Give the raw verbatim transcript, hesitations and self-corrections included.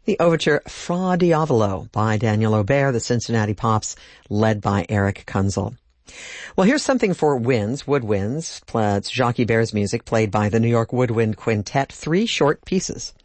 the overture Fra Diavolo by Daniel Aubert, the Cincinnati Pops, led by Eric Kunzel. Well, here's something for winds, woodwinds. It's Jacques Bert's music played by the New York Woodwind Quintet, three short pieces.